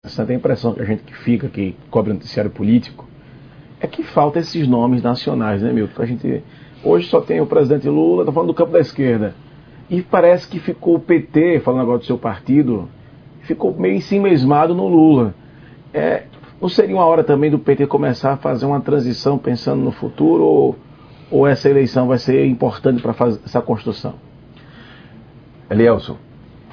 Você tem a impressão que a gente que fica, que cobre noticiário político, é que falta esses nomes nacionais, né, Milton? A gente hoje só tem o presidente Lula, tá falando do campo da esquerda. E parece que ficou o PT, falando agora do seu partido, ficou meio ensimesmado no Lula. Não seria uma hora também do PT começar a fazer uma transição pensando no futuro, ou essa eleição vai ser importante para fazer essa construção? Elielson,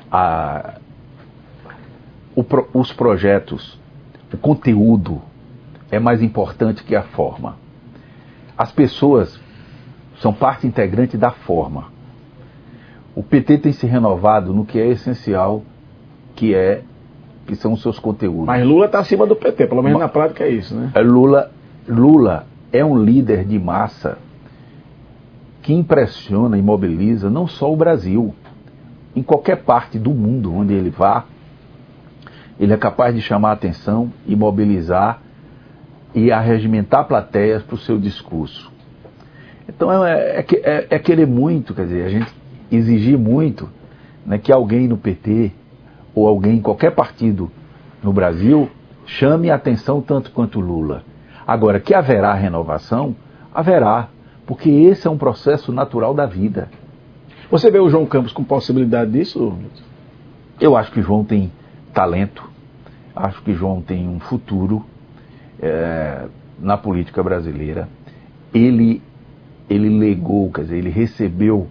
os projetos, o conteúdo é mais importante que a forma. As pessoas são parte integrante da forma. O PT tem se renovado no que é essencial, que são os seus conteúdos. Mas Lula está acima do PT, pelo menos na prática é isso, né? Lula é um líder de massa que impressiona e mobiliza não só o Brasil. Em qualquer parte do mundo onde ele vá, ele é capaz de chamar a atenção e mobilizar e arregimentar plateias para o seu discurso. Então é querer muito, quer dizer, a gente exigir muito, né, que alguém no PT ou alguém em qualquer partido no Brasil chame a atenção tanto quanto Lula. Agora, que haverá renovação? Haverá, porque esse é um processo natural da vida. Você vê o João Campos com possibilidade disso? Eu acho que João tem talento, acho que João tem um futuro na política brasileira. Ele legou, quer dizer, ele recebeu,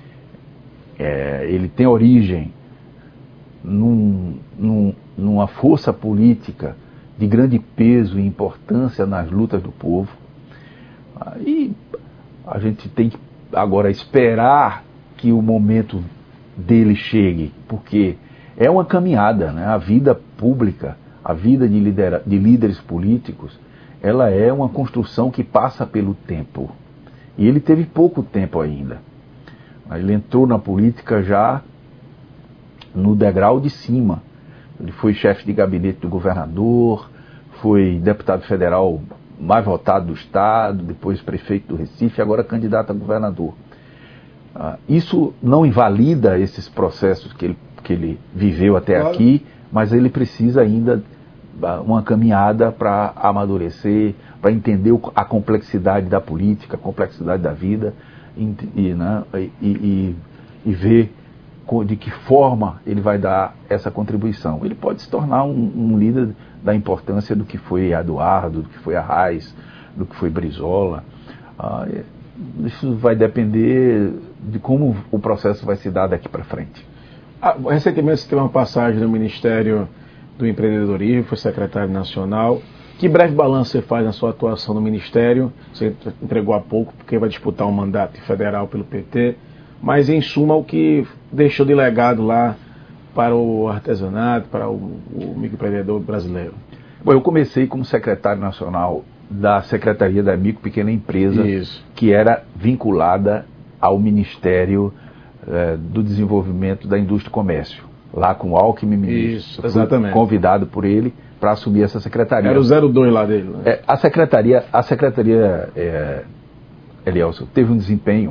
ele tem origem numa força política de grande peso e importância nas lutas do povo. E a gente tem que agora esperar que o momento dele chegue, porque é uma caminhada, né? A vida pública, a vida de líderes políticos, ela é uma construção que passa pelo tempo. E ele teve pouco tempo ainda. Ele entrou na política já no degrau de cima. Ele foi chefe de gabinete do governador, foi deputado federal mais votado do estado, depois prefeito do Recife, agora candidato a governador. Isso não invalida esses processos que ele viveu até aqui, mas ele precisa ainda uma caminhada para amadurecer, para entender a complexidade da política, a complexidade da vida e ver de que forma ele vai dar essa contribuição. Ele pode se tornar um líder da importância do que foi Eduardo, do que foi Arraes, do que foi Brizola. Isso vai depender de como o processo vai se dar daqui para frente. Recentemente você teve uma passagem no Ministério do Empreendedorismo, foi secretário nacional. Que breve balanço você faz na sua atuação no Ministério? Você entregou há pouco, porque vai disputar um mandato federal pelo PT. Mas, em suma, o que deixou de legado lá para o artesanato, para o microempreendedor brasileiro? Bom, eu comecei como secretário nacional da Secretaria da Micro e Pequena Empresa, que era vinculada ao Ministério do Desenvolvimento da Indústria e Comércio, lá com o Alckmin ministro. Isso, exatamente. Fui convidado por ele para assumir essa secretaria. Era o 02 lá dele, né? A secretaria Elielson, teve um desempenho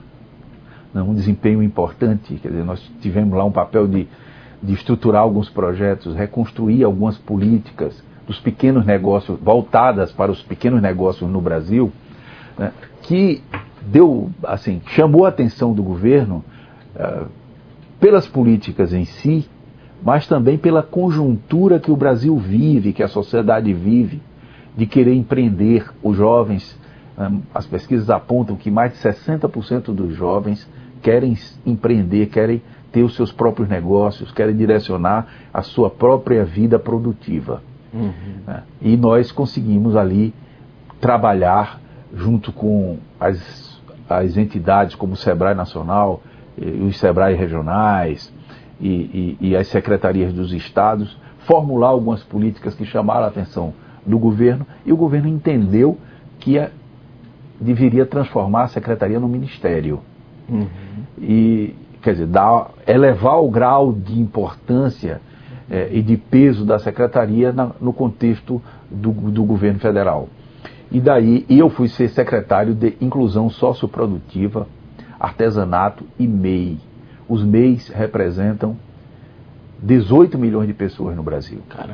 importante. Quer dizer, nós tivemos lá um papel de estruturar alguns projetos, reconstruir algumas políticas dos pequenos negócios, voltadas para os pequenos negócios no Brasil, né, que chamou a atenção do governo pelas políticas em si, mas também pela conjuntura que o Brasil vive, que a sociedade vive, de querer empreender. Os jovens, as pesquisas apontam que mais de 60% dos jovens querem empreender, querem ter os seus próprios negócios, querem direcionar a sua própria vida produtiva. E nós conseguimos ali trabalhar junto com as entidades como o Sebrae Nacional, os Sebrae regionais e as secretarias dos estados, formular algumas políticas que chamaram a atenção do governo, e o governo entendeu que deveria transformar a secretaria no ministério. E, quer dizer, elevar o grau de importância e de peso da secretaria no contexto do governo federal. E daí eu fui ser secretário de Inclusão Socioprodutiva, Artesanato e MEI. Os MEIs representam 18 milhões de pessoas no Brasil.